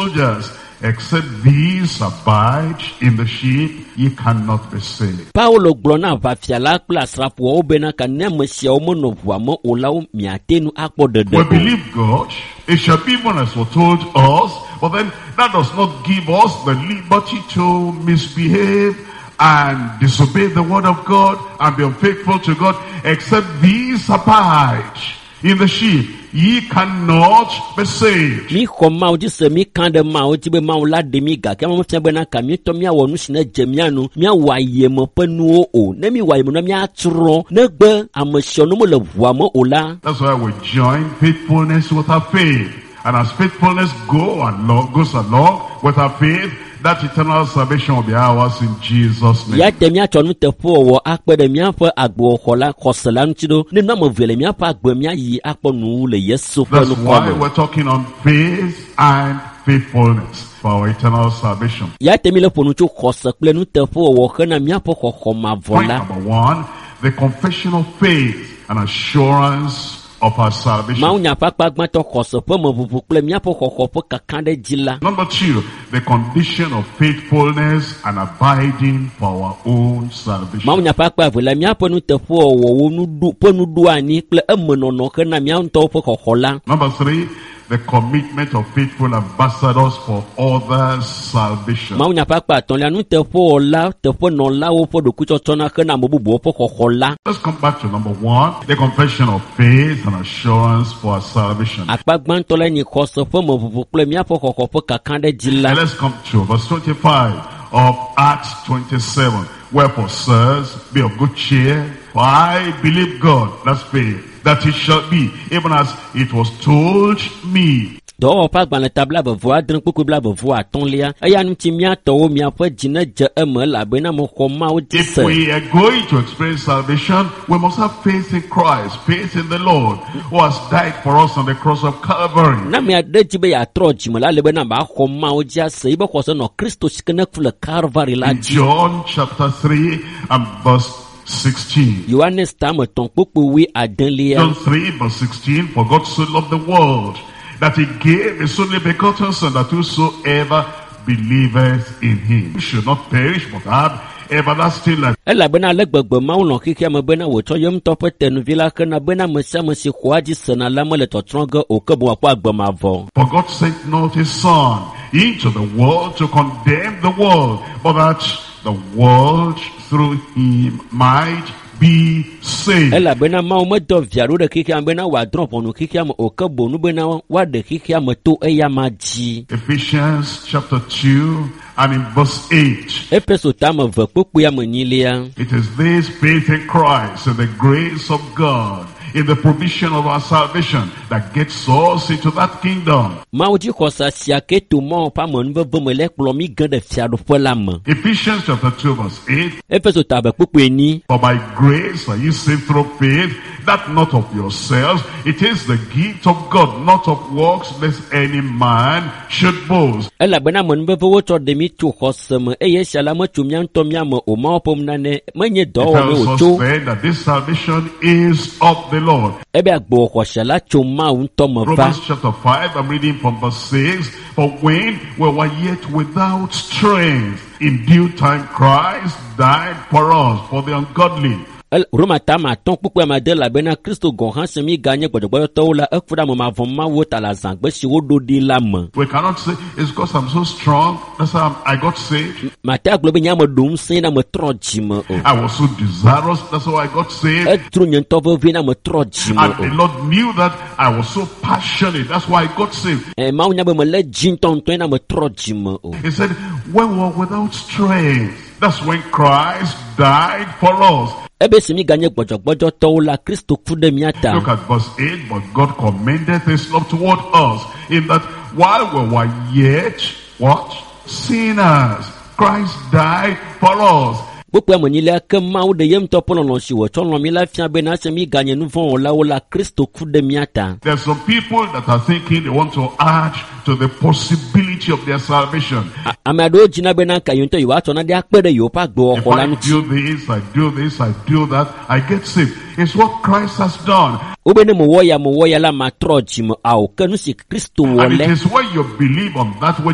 soldiers, except these abide in the sheep, ye cannot be saved. Paulo glona va fiala kla srapo obena kaneme sia omono vuamo olau miatenu akpo de. We believe God, it shall be even as was told us, but then that does not give us the liberty to misbehave and disobey the word of God and be unfaithful to God, except these abide in the sheep, ye cannot be saved. Mi khoma dise mi kande ma o tibe ma o la de mi ga kama mo fiabe na ka mi to mi awo nu sina jemianu mi awaye mo panu o na mi waye mo na mi atro na gbe amosio no mo le vua mo ola. That's why we join faithfulness with our faith, and as faithfulness goes along with our faith, that eternal salvation will be ours in Jesus' name. Ya temia tonu te fo wo akpe de mia fa agbo khola khosela ntido ne na mo vele mia fa agbo mia yi akpo nu le Yesu fa That's no why kwa. we're talking on faith and faithfulness for our eternal salvation. Ya temile ponu chu khosa ple nu te fo wo khana mia fa khoma Point vola. number one, the confession of faith and assurance of our salvation. Maunya pa pa gba to khosa po mo vuvu ple mia fa khokho po kakande jila. Number two, the condition of faithfulness and abiding for our own salvation. Maunya pa pa vela mia po nu te fo wo nu du po nu du ani ple emenono khana mia nto po khokhola. Number three, the commitment of faithful ambassadors for others' salvation. Maunya pa pa ton la nu te fo la te fo no la wo fo do kucho tona khana mo bubu po khokhola. Let's come back to number one, the confession of faith and assurance for our salvation. Akpagban tola ni khoso fo mo bubu ple mia po khokho po kakande jila. And let's come to verse 25 of Acts 27. Wherefore, sirs, be of good cheer, for I believe God, that's faith, that it shall be, even as it was told me. Do pa gban le tabla be voa dren kuku bla be voa tonlia aya nu ti mia to mia fa jina je eme la be na mo khoma o If dise. we are going to experience salvation, we must have faith in Christ, faith in the Lord, who has died for us on the cross of Calvary. Na me ade ti be ya tro jimo la le be na ba khoma o ja se ibe khoso no Christo sikena fule Calvary la In ji. John chapter 3 and verse 16. Yohanes tam ton popo wi adenlia. John 3 verse 16, for God so loved the world, that he gave his only begotten Son, that whosoever believeth in him should not perish but have everlasting life. Ela bena le gbegbe mawu no kike me bena wo to yem to pete nu vila kana bena me si khoaji sena la mo le to tronga o ke bo akwa agbama vo. For God sent not his Son into the world to condemn the world, but that the world through him might be saved. Ela bena mawu me do viaro de kike bena wa drop onu kike am o ke bo nu bena wa de kike am to eya ma ji. Ephesians chapter 2 and in verse 8. Efeso tam ve popo ya manilia. It is this faith in Christ and the grace of God in the provision of our salvation that gets us into that kingdom. Mawu ji khosa sia ke to mo pa mon ve me le klo mi gan de fiado fo la mo. Ephesians chapter 2 verse 8. Efeso tabe popo eni. For by grace are you saved through faith, that not of yourselves, it is the gift of God, not of works, lest any man should boast. Ela bena mon ve wo to de mi to khosem eye shala mo tumya to mia mo o ma pom na ne menye do It wo me tells o us to. then that this salvation is of the Lord. Ebe agbo khoshala chuma un to mo fa. Romans chapter 5, I'm reading from verse 6. For when we were yet without strength, in due time Christ died for us, for the ungodly. Roma tama ton pukwe ma de la bena Kristo gon han semi ganye gbodogbo to la ekfuda mo ma von ma wo ta la zan gbe si wo do di la mo. We cannot say it's because I'm so strong, that's how I got saved. Ma ta glo be nya mo dum sin na mo troji mo o. I was so desirous, that's how I got saved. E tru nyen to vo vi na mo troji mo And the o. Lord knew that I was so passionate, that's why I got saved. E ma unya be mo le jin ton to na mo troji mo o. He said, when we were without strength, that's when Christ died for us. Ebe simi ganye gbodogbo to la Kristo ku de mi ata. Look at verse 8. But God commended his love toward us, in that while we were yet, what? Sinners, Christ died for us. Bukwe mo nyile ke ma wo de yem to pono no si wo to no mi la fia be na semi ganye nu von la wo la Kristo ku de mi ata. There are some people that are thinking they want to add to the possibility of their salvation. Amado jina be na kayon to yo ato na de akpere yo pa gbo If okola I nu do this, I do this, I do that, I get saved. It's what Christ has done. Obene mo woya la ma troji mo au kanu si Kristo And it wole. is when you believe on that